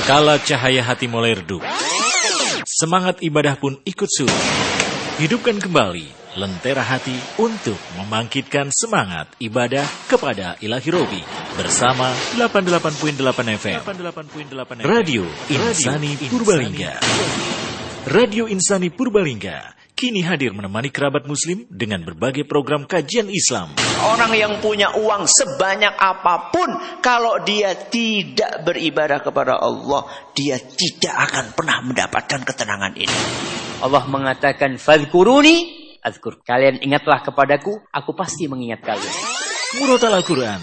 Kala cahaya hati mulai redup, semangat ibadah pun ikut surut. Hidupkan kembali lentera hati untuk membangkitkan semangat ibadah kepada Ilahi Robi bersama 88.8 FM Radio Insani Purbalingga. Radio Insani Purbalingga kini hadir menemani kerabat muslim dengan berbagai program kajian Islam. Orang yang punya uang sebanyak apapun, kalau dia tidak beribadah kepada Allah, dia tidak akan pernah mendapatkan ketenangan ini. Allah mengatakan, "Fadhkuruni azkur." Kalian ingatlah kepadaku, aku pasti mengingat kalian. Murotal Al-Quran,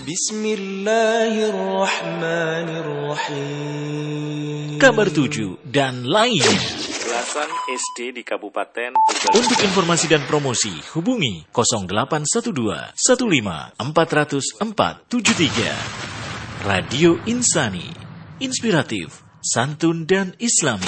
Bismillahirrahmanirrahim, Kabar 7 dan lainnya. Belasan SD di Kabupaten Purbalingga. Untuk informasi dan promosi hubungi 0812 15 400 473. Radio Insani, inspiratif, santun dan islami.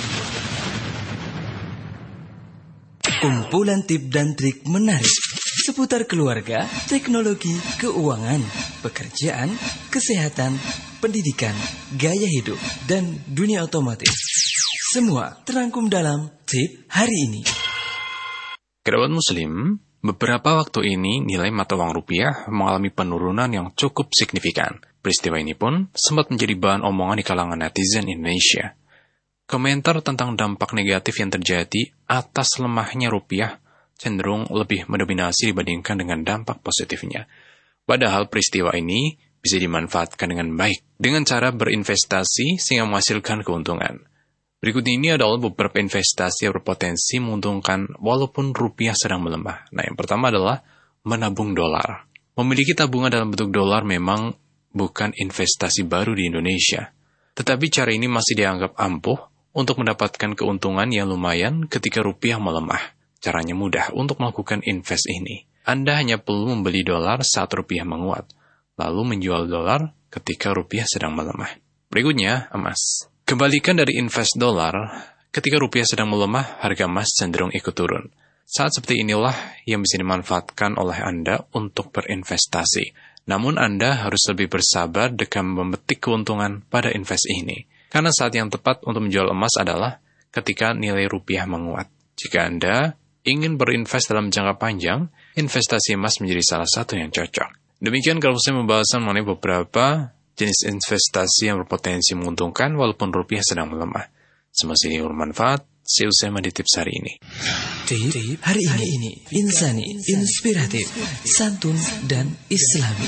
kumpulan tip dan trik menarik seputar keluarga, teknologi, keuangan, pekerjaan, kesehatan, pendidikan, gaya hidup, dan dunia otomotif. Semua terangkum dalam tip hari ini. Kerabat muslim, beberapa waktu ini nilai mata uang rupiah mengalami penurunan yang cukup signifikan. Peristiwa ini pun sempat menjadi bahan omongan di kalangan netizen Indonesia. Komentar tentang dampak negatif yang terjadi atas lemahnya rupiah cenderung lebih mendominasi dibandingkan dengan dampak positifnya. Padahal peristiwa ini bisa dimanfaatkan dengan baik dengan cara berinvestasi sehingga menghasilkan keuntungan. Berikut ini adalah beberapa investasi yang berpotensi menguntungkan walaupun rupiah sedang melemah. Nah, yang pertama adalah menabung dolar. Memiliki tabungan dalam bentuk dolar memang bukan investasi baru di Indonesia. Tetapi cara ini masih dianggap ampuh untuk mendapatkan keuntungan yang lumayan ketika rupiah melemah. Caranya mudah untuk melakukan invest ini. Anda hanya perlu membeli dolar saat rupiah menguat, lalu menjual dolar ketika rupiah sedang melemah. Berikutnya, emas. Kembalikan dari invest dolar, ketika rupiah sedang melemah, harga emas cenderung ikut turun. Saat seperti inilah yang bisa dimanfaatkan oleh Anda untuk berinvestasi. Namun Anda harus lebih bersabar dengan memetik keuntungan pada invest ini. Karena saat yang tepat untuk menjual emas adalah ketika nilai rupiah menguat. Jika Anda ingin berinvest dalam jangka panjang, investasi emas menjadi salah satu yang cocok. Demikian kalau saya membahas mengenai beberapa jenis investasi yang berpotensi menguntungkan walaupun rupiah sedang melemah. Semoga ini bermanfaat. Saya Usama di tips hari ini. Tip hari ini insani, inspiratif, santun dan islami.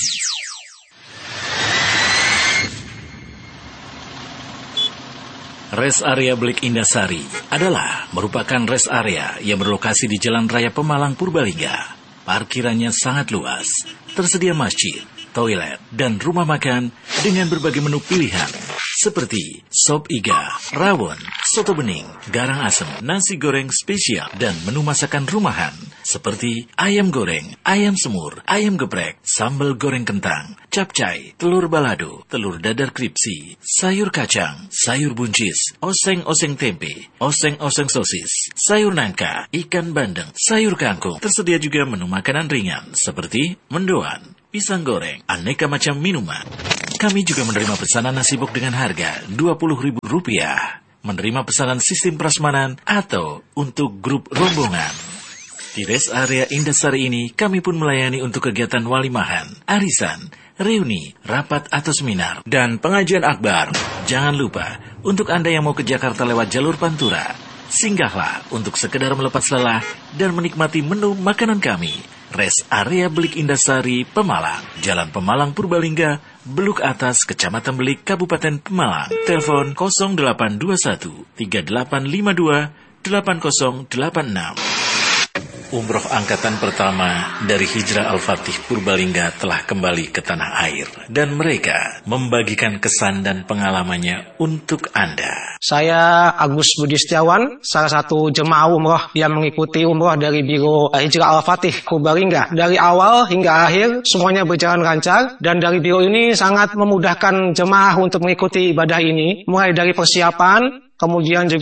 Rest Area Blik Indasari adalah merupakan rest area yang berlokasi di Jalan Raya Pemalang, Purbalingga. Parkirannya sangat luas, tersedia masjid, toilet, dan rumah makan dengan berbagai menu pilihan seperti sop iga, rawon, soto bening, garang asem, nasi goreng spesial, dan menu masakan rumahan seperti ayam goreng, ayam semur, ayam geprek, sambal goreng kentang, capcay, telur balado, telur dadar kripsi, sayur kacang, sayur buncis, oseng-oseng tempe, oseng-oseng sosis, sayur nangka, ikan bandeng, sayur kangkung. Tersedia juga menu makanan ringan seperti mendoan, pisang goreng, aneka macam minuman. Kami juga menerima pesanan nasi bok dengan harga Rp20.000, menerima pesanan sistem prasmanan atau untuk grup rombongan. Di rest area Indasari ini, kami pun melayani untuk kegiatan walimahan, arisan, reuni, rapat atau seminar, dan pengajian akbar. Jangan lupa, untuk Anda yang mau ke Jakarta lewat jalur Pantura, singgahlah untuk sekedar melepas lelah dan menikmati menu makanan kami. Rest Area Belik Indasari, Pemalang, Jalan Pemalang Purbalingga, Beluk Atas, Kecamatan Belik, Kabupaten Pemalang. Telepon 0821 3852 8086. Umroh angkatan pertama dari Hijrah Al-Fatih Purbalingga telah kembali ke tanah air dan mereka membagikan kesan dan pengalamannya untuk Anda. Saya Agus Budi Setiawan, salah satu jemaah umroh yang mengikuti umroh dari Biro Hijrah Al-Fatih Purbalingga. Dari awal hingga akhir semuanya berjalan lancar dan dari biro ini sangat memudahkan jemaah untuk mengikuti ibadah ini, mulai dari persiapan, kemudian juga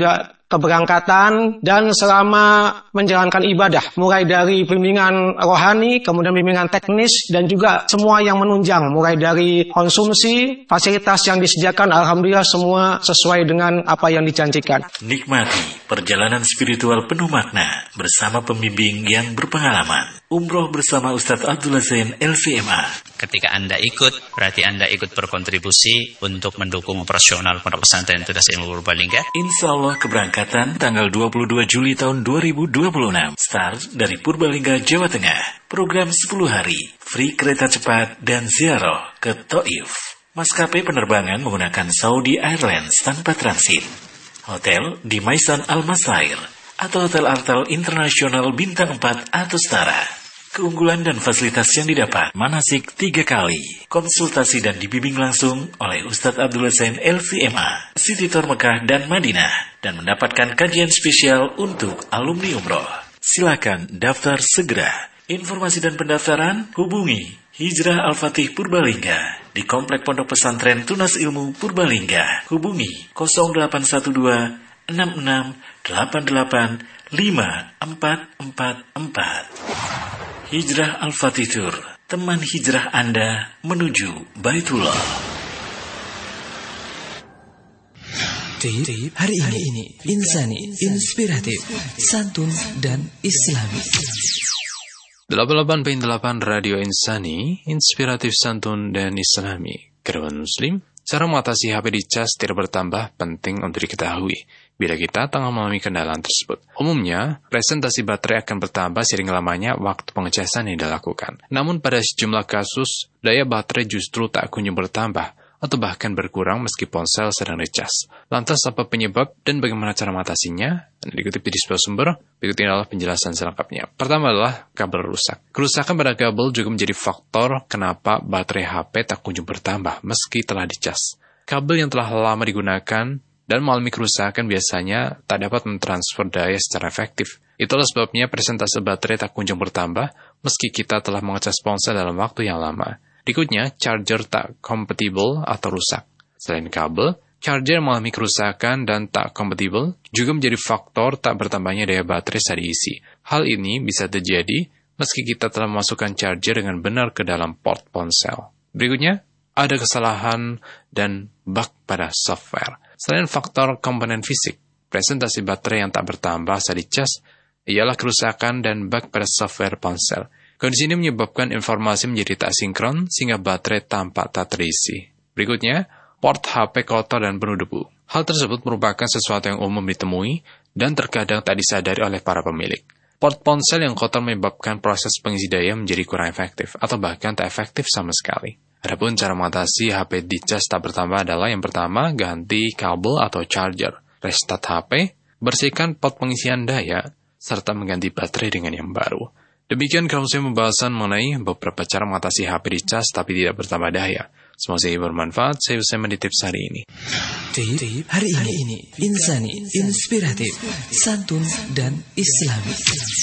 keberangkatan, dan selama menjalankan ibadah, mulai dari bimbingan rohani, kemudian bimbingan teknis, dan juga semua yang menunjang, mulai dari konsumsi, fasilitas yang disediakan, alhamdulillah semua sesuai dengan apa yang dijanjikan. Nikmati perjalanan spiritual penuh makna bersama pembimbing yang berpengalaman. Umroh bersama Ustadz Abdullah Zain LCMA. Ketika Anda ikut, berarti Anda ikut berkontribusi untuk mendukung operasional Pondok Pesantren Tunas Ilmu Purbalingga. Insya Allah keberangkatan tanggal 22 Juli tahun 2026. Start dari Purbalingga, Jawa Tengah. Program 10 hari, free kereta cepat dan ziarah ke Taif. Maskapai penerbangan menggunakan Saudi Airlines tanpa transit. Hotel di Maisan Al-Masair atau Hotel Artal Internasional Bintang 4 atau setara. Keunggulan dan fasilitas yang didapat, manasik 3 kali, konsultasi dan dibimbing langsung oleh Ustadz Abdullah Zain LCMA, City Tour Mekah dan Madinah, dan mendapatkan kajian spesial untuk alumni umroh. Silakan daftar segera. Informasi dan pendaftaran hubungi Hijrah Al-Fatih Purbalingga di Komplek Pondok Pesantren Tunas Ilmu Purbalingga. Hubungi 0812 66 88 5444. Hijrah Al-Fatih Tour, teman hijrah Anda menuju Baitullah. Tip hari ini insani, inspiratif, santun dan islami. 88.8 Radio Insani, inspiratif, santun dan islami. Kerabat muslim, cara mengatasi HP dicas tidak bertambah penting untuk diketahui bila kita tengah mengalami kendala tersebut. Umumnya, presentasi baterai akan bertambah seiring lamanya waktu pengecasan yang dilakukan. Namun pada sejumlah kasus, daya baterai justru tak kunjung bertambah atau bahkan berkurang meski ponsel sedang dicas. Lantas apa penyebab dan bagaimana cara mengatasinya? Dikutip di sebuah sumber, berikut ini adalah penjelasan selengkapnya. Pertama adalah kabel rusak. Kerusakan pada kabel juga menjadi faktor kenapa baterai HP tak kunjung bertambah meski telah dicas. Kabel yang telah lama digunakan dan mengalami kerusakan biasanya tak dapat mentransfer daya secara efektif. Itulah sebabnya presentase baterai tak kunjung bertambah meski kita telah mengecas ponsel dalam waktu yang lama. Berikutnya, charger tak kompatibel atau rusak. Selain kabel, charger mengalami kerusakan dan tak kompatibel juga menjadi faktor tak bertambahnya daya baterai saat diisi. Hal ini bisa terjadi meski kita telah memasukkan charger dengan benar ke dalam port ponsel. Berikutnya, ada kesalahan dan bug pada software. Selain faktor komponen fisik, presentasi baterai yang tak bertambah saat dicas ialah kerusakan dan bug pada software ponsel. Kondisi ini menyebabkan informasi menjadi tak sinkron sehingga baterai tampak tak terisi. Berikutnya, port HP kotor dan penuh debu. Hal tersebut merupakan sesuatu yang umum ditemui dan terkadang tak disadari oleh para pemilik. Port ponsel yang kotor menyebabkan proses pengisi daya menjadi kurang efektif atau bahkan tak efektif sama sekali. Adapun cara mengatasi HP dicas tak bertambah adalah yang pertama, ganti kabel atau charger, restart HP, bersihkan port pengisian daya, serta mengganti baterai dengan yang baru. Demikian kalau saya pembahasan mengenai beberapa cara mengatasi HP dicas tapi tidak bertambah daya. Semoga ini bermanfaat. Saya Usai di tips hari ini. Tip hari ini insani, inspiratif, santun dan islami.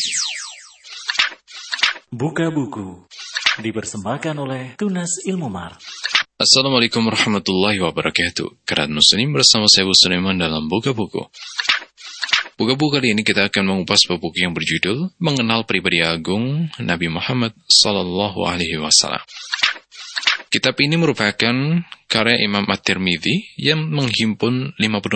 Buka buku dipersembahkan oleh Tunas Ilmu Mar. Assalamualaikum warahmatullahi wabarakatuh. Kerabat muslim bersama saya Sulaiman dalam Buka Buku. Buka buku kali ini kita akan mengupas buku yang berjudul Mengenal Pribadi Agung Nabi Muhammad Sallallahu Alaihi Wasallam. Kitab ini merupakan karya Imam At-Tirmidzi yang menghimpun 50